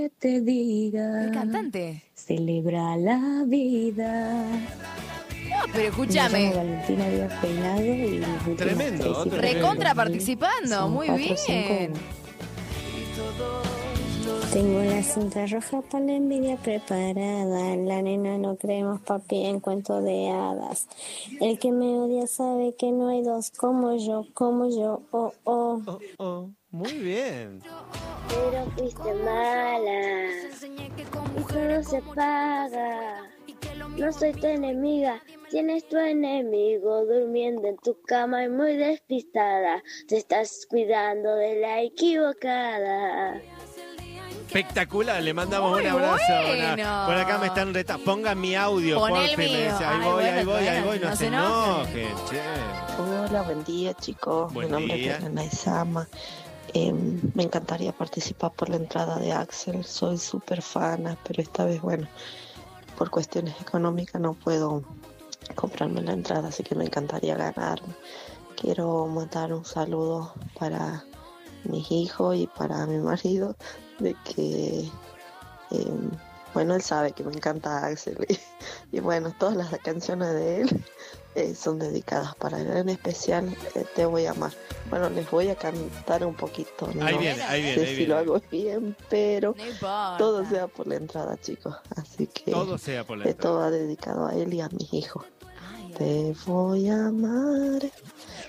te diga. El cantante. Celebra la vida. No, pero Me escúchame. llamo Valentina Díaz Peinado y mis últimas Tremendo, tres cifras Recontra del participando, son muy 451. bien. Tengo la cinta roja para la envidia preparada. La nena no creemos papi en cuento de hadas. El que me odia sabe que no hay dos como yo, oh, oh. Oh, oh. Muy bien. Pero fuiste mala. Eso no se paga. No soy tu enemiga. Tienes tu enemigo durmiendo en tu cama y muy despistada. Te estás cuidando de la equivocada. Espectacular, le mandamos Muy un abrazo. bueno. Por acá me están retando. Pongan mi audio, Pon el porfi, me mío. dice. Ay, Ahí voy, bueno, no se enojen, che. Hola, buen día chicos, Buen mi nombre día. es Elena Isama. Me encantaría participar por la entrada de Axel, soy súper fana, pero esta vez, bueno, por cuestiones económicas no puedo comprarme la entrada, así que me encantaría ganarme. Quiero mandar un saludo para mis hijos y para mi marido, de que, bueno, él sabe que me encanta Axel y bueno, todas las canciones de él son dedicadas para él, en especial Te voy a amar. Bueno, les voy a cantar un poquito, no Ahí viene, sé si ahí lo viene. hago bien, pero No importa. todo sea por la entrada, chicos, así que Todo sea por la todo entrada. va dedicado a él y a mis hijos. Ay, Te voy a amar